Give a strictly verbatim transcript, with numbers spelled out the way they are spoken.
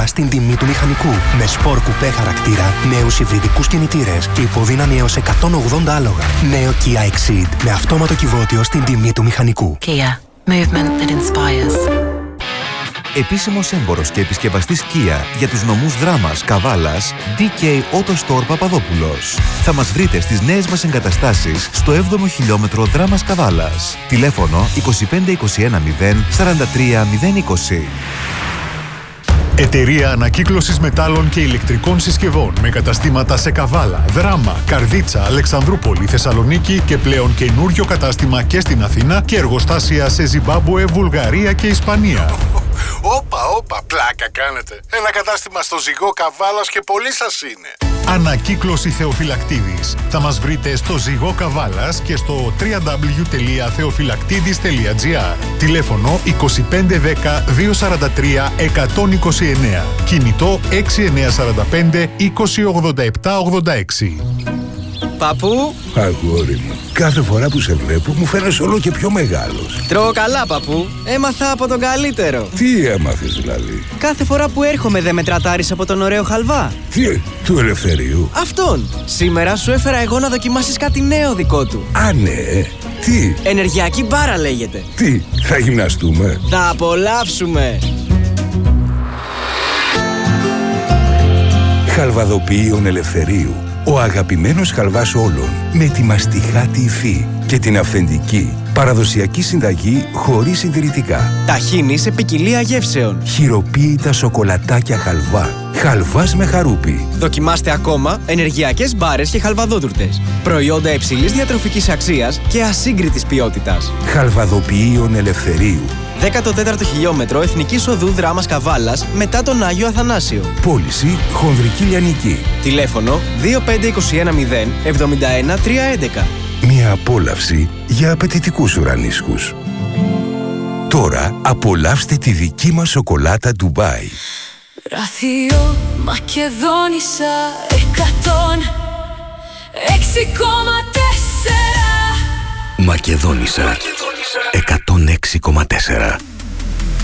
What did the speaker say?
τώρα στην τιμή του μηχανικού. Με σπορ κουπέ χαρακτήρα, νέους υβριδικούς κινητήρες και υποδύναμη έως εκατόν ογδόντα άλογα. Νέο Kia Exceed με αυτόματο κυβότιο στην τιμή του μηχανικού. Kia. Movement that inspires. Επίσημος έμπορος και επισκευαστής Kia για τους νομούς Δράμας, Καβάλας, ντι κέι Auto Store Παπαδόπουλος. Θα μας βρείτε στις νέες μας εγκαταστάσεις στο έβδομο χιλιόμετρο Δράμας Καβάλας. Τηλέφωνο είκοσι πέντε είκοσι ένα μηδέν σαράντα τρία μηδέν είκοσι. Εταιρεία Ανακύκλωσης Μετάλλων και Ηλεκτρικών Συσκευών με καταστήματα σε Καβάλα, Δράμα, Καρδίτσα, Αλεξανδρούπολη, Θεσσαλονίκη και πλέον καινούριο κατάστημα και στην Αθήνα και εργοστάσια σε Ζιμπάμπουε, Βουλγαρία και Ισπανία. Όπα, όπα, πλάκα κάνετε. Ένα κατάστημα στο Ζυγό Καβάλας και πολύ σας είναι. Ανακύκλωση Θεοφυλακτίδης. Θα μας βρείτε στο Ζυγό Καβάλας και στο double-u double-u double-u τελεία θεοφυλακτίδης τελεία τζι άρ. Τηλέφωνο είκοσι πέντε δέκα διακόσια σαράντα τρία εκατόν είκοσι εννέα. Κινητό έξι εννιά τέσσερα πέντε είκοσι ογδόντα επτά ογδόντα έξι. Παππού. Αγόρι μου, κάθε φορά που σε βλέπω μου φαίνεσαι όλο και πιο μεγάλος. Τρώω καλά, παππού. Έμαθα από τον καλύτερο. Τι έμαθες δηλαδή? Κάθε φορά που έρχομαι δεν με τρατάρεις από τον ωραίο χαλβά. Τι, του Ελευθερίου? Αυτόν. Σήμερα σου έφερα εγώ να δοκιμάσεις κάτι νέο δικό του. Α, ναι. Τι? Ενεργειακή μπάρα λέγεται. Τι, θα γυμναστούμε? Θα απολαύσουμε. Χαλβαδοποιείων Ελευθερίου. Ο αγαπημένος χαλβάς όλων, με τη μαστιχάτη υφή και την αυθεντική παραδοσιακή συνταγή χωρίς συντηρητικά. Ταχίνι σε ποικιλία γεύσεων. Χειροποίητα σοκολατάκια χαλβά. Χαλβάς με χαρούπι. Δοκιμάστε ακόμα ενεργειακές μπάρες και χαλβαδότουρτες. Προϊόντα υψηλής διατροφικής αξίας και ασύγκριτης ποιότητας. Χαλβαδοποιείων Ελευθερίου. δέκατο τέταρτο χιλιόμετρο Εθνικής Οδού Δράμας Καβάλας μετά τον Άγιο Αθανάσιο. Πώληση Χονδρική Λιανική. Τηλέφωνο δύο πέντε είκοσι ένα μηδέν εβδομήντα ένα τριακόσια έντεκα. Μια απόλαυση για απαιτητικούς ουρανίσκους. Τώρα απολαύστε τη δική μας σοκολάτα Ντουμπάι. Ραθείο Μακεδόνισσα εκατόν έξι κόμμα τέσσερα. Μακεδόνισσα εκατόν έξι κόμμα τέσσερα.